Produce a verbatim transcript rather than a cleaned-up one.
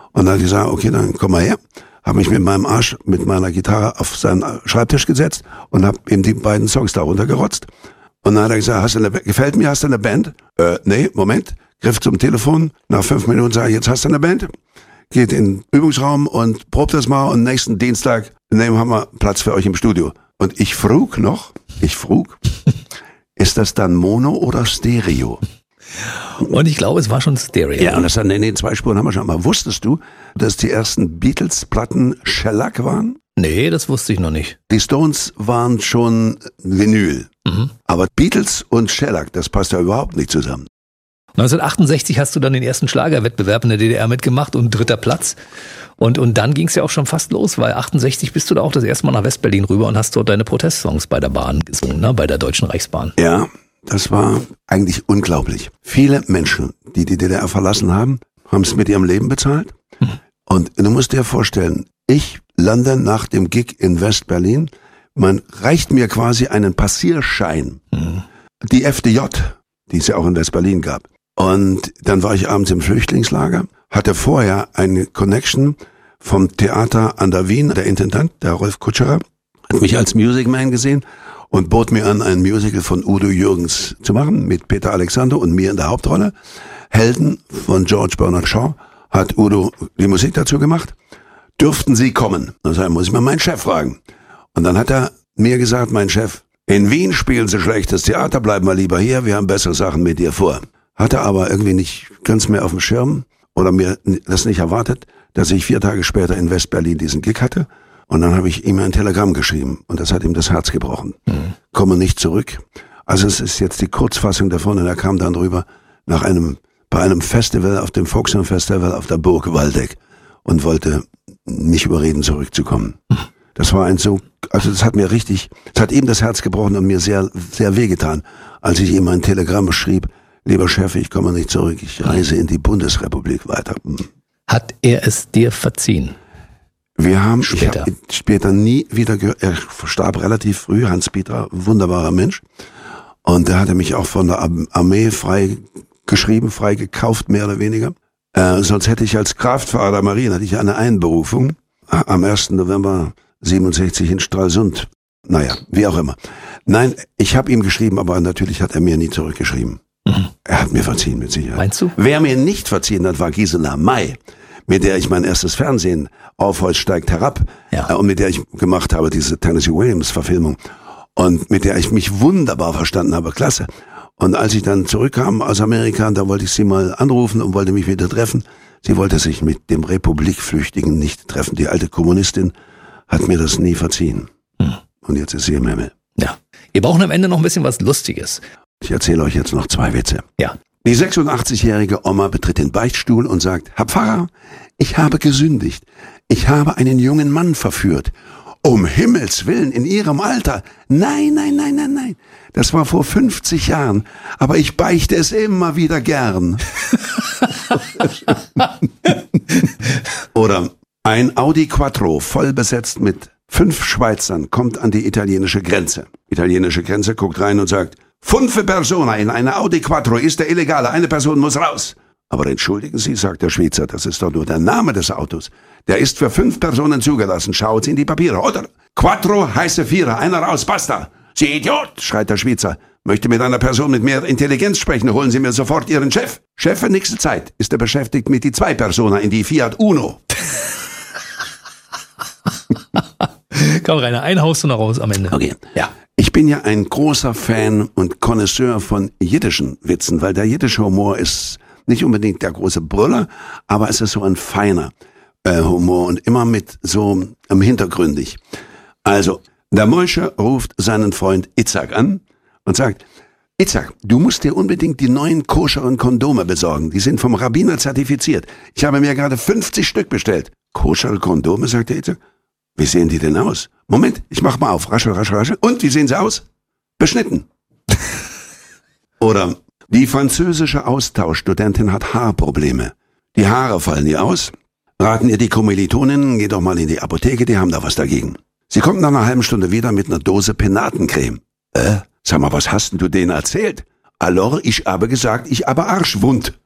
Und dann hat er gesagt, okay, dann komm mal her. Habe mich mit meinem Arsch, mit meiner Gitarre auf seinen Schreibtisch gesetzt und habe ihm die beiden Songs da runtergerotzt. Und dann hat er gesagt, hast du eine, gefällt mir, hast du eine Band? Äh, nee, Moment. Griff zum Telefon. Nach fünf Minuten sage ich, jetzt hast du eine Band. Geht in den Übungsraum und probt das mal und nächsten Dienstag nehmen haben wir Platz für euch im Studio. Und ich frug noch, ich frug, ist das dann Mono oder Stereo? Und ich glaube, es war schon Stereo. Ja, und das dann in den zwei Spuren haben wir schon mal. Wusstest du, dass die ersten Beatles-Platten Shellac waren? Nee, das wusste ich noch nicht. Die Stones waren schon Vinyl. Mhm. Aber Beatles und Shellac, das passt ja überhaupt nicht zusammen. neunzehnhundertachtundachtzig hast du dann den ersten Schlagerwettbewerb in der D D R mitgemacht und dritter Platz. Und, und dann ging es ja auch schon fast los, weil achtundsechzig bist du da auch das erste Mal nach West-Berlin rüber und hast dort deine Protestsongs bei der Bahn gesungen, ne? Bei der Deutschen Reichsbahn. Ja, das war eigentlich unglaublich. Viele Menschen, die die D D R verlassen haben, haben es mit ihrem Leben bezahlt. Hm. Und du musst dir vorstellen, ich lande nach dem Gig in West-Berlin, man reicht mir quasi einen Passierschein. Hm. Die F D J, die es ja auch in West-Berlin gab. Und dann war ich abends im Flüchtlingslager, hatte vorher eine Connection vom Theater an der Wien, der Intendant, der Rolf Kutscherer, hat mich als Music Man gesehen und bot mir an, ein Musical von Udo Jürgens zu machen, mit Peter Alexander und mir in der Hauptrolle. Helden von George Bernard Shaw hat Udo die Musik dazu gemacht. Dürften Sie kommen? Dann muss ich mal meinen Chef fragen. Und dann hat er mir gesagt, mein Chef, in Wien spielen Sie schlechtes Theater, bleiben wir lieber hier, wir haben bessere Sachen mit dir vor. Hatte aber irgendwie nicht ganz mehr auf dem Schirm oder mir das nicht erwartet, dass ich vier Tage später in West-Berlin diesen Gig hatte. Und dann habe ich ihm ein Telegramm geschrieben und das hat ihm das Herz gebrochen. Mhm. Komme nicht zurück. Also es ist jetzt die Kurzfassung davon und er kam dann rüber nach einem, bei einem Festival, auf dem Volkswagen Festival auf der Burg Waldeck und wollte mich überreden, zurückzukommen. Mhm. Das war ein so, also das hat mir richtig, das hat ihm das Herz gebrochen und mir sehr, sehr wehgetan, als ich ihm ein Telegramm schrieb, lieber Chef, ich komme nicht zurück, ich reise in die Bundesrepublik weiter. Hat er es dir verziehen? Wir haben später, ich hab später nie wieder gehört, er starb relativ früh, Hans-Peter, wunderbarer Mensch. Und der hatte mich auch von der Armee frei geschrieben, frei gekauft, mehr oder weniger. Äh, sonst hätte ich als Kraftfahrer der Marine, hatte ich eine Einberufung am ersten November siebenundsechzig in Stralsund. Naja, wie auch immer. Nein, ich habe ihm geschrieben, aber natürlich hat er mir nie zurückgeschrieben. Mhm. Er hat mir verziehen, mit Sicherheit. Meinst du? Wer mir nicht verziehen hat, war Gisela May, mit der ich mein erstes Fernsehen Aufholz steigt herab ja. äh, und mit der ich gemacht habe, diese Tennessee Williams Verfilmung und mit der ich mich wunderbar verstanden habe, klasse. Und als ich dann zurückkam aus Amerika, da wollte ich sie mal anrufen und wollte mich wieder treffen. Sie wollte sich mit dem Republikflüchtigen nicht treffen. Die alte Kommunistin hat mir das nie verziehen. Hm. Und jetzt ist sie im Himmel. Ja. Wir brauchen am Ende noch ein bisschen was Lustiges. Ich erzähle euch jetzt noch zwei Witze. Ja. Die sechsundachtzig-jährige Oma betritt den Beichtstuhl und sagt, Herr Pfarrer, ich habe gesündigt. Ich habe einen jungen Mann verführt. Um Himmels Willen, in Ihrem Alter. Nein, nein, nein, nein, nein. Das war vor fünfzig Jahren. Aber ich beichte es immer wieder gern. Oder ein Audi Quattro, voll besetzt mit fünf Schweizern, kommt an die italienische Grenze. Italienische Grenze guckt rein und sagt, Fünfe Persona in einer Audi Quattro ist der Illegale. Eine Person muss raus. Aber entschuldigen Sie, sagt der Schweizer, das ist doch nur der Name des Autos. Der ist für fünf Personen zugelassen. Schaut Sie in die Papiere, oder? Quattro heiße Vierer, einer raus, basta. Sie Idiot, schreit der Schweizer. Möchte mit einer Person mit mehr Intelligenz sprechen, holen Sie mir sofort Ihren Chef. Chef für nächste Zeit ist er beschäftigt mit die zwei Persona in die Fiat Uno. Komm, Rainer, ein haust du noch raus am Ende. Okay, ja. Ich bin ja ein großer Fan und Connoisseur von jiddischen Witzen, weil der jiddische Humor ist nicht unbedingt der große Brüller, aber es ist so ein feiner äh, Humor und immer mit so ähm, hintergründig. Also, der Moische ruft seinen Freund Itzhak an und sagt, Itzhak, du musst dir unbedingt die neuen koscheren Kondome besorgen. Die sind vom Rabbiner zertifiziert. Ich habe mir gerade fünfzig Stück bestellt. Koschere Kondome, sagt der Itzhak. Wie sehen die denn aus? Moment, ich mach mal auf. Raschel, raschel, raschel. Und, wie sehen sie aus? Beschnitten. Oder, die französische Austauschstudentin hat Haarprobleme. Die Haare fallen ihr aus. Raten ihr die Kommilitoninnen, geh doch mal in die Apotheke, die haben da was dagegen. Sie kommt nach einer halben Stunde wieder mit einer Dose Penatencreme. Äh, sag mal, was hast denn du denen erzählt? Alors, ich habe gesagt, ich habe Arschwund.